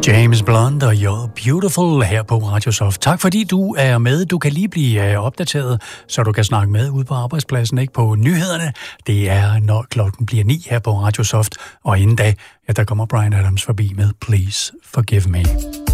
James Blunt og You're Beautiful her på Radio Soft. Tak fordi du er med. Du kan lige blive opdateret, så du kan snakke med ude på arbejdspladsen, ikke på nyhederne. Det er, når klokken bliver 9 her på Radio Soft. Og inden da, ja, der kommer Bryan Adams forbi med Please Forgive Me.